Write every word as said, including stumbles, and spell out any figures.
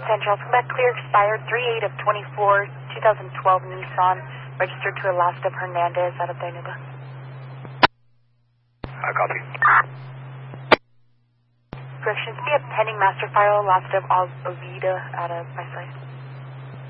San Charles, Quebec, clear, expired three eight of twenty-four, twenty twelve Nissan, registered to Elastab Hernandez out of Dainada. I copy. Correction, be a pending master file, Elastab Ovida out of my site.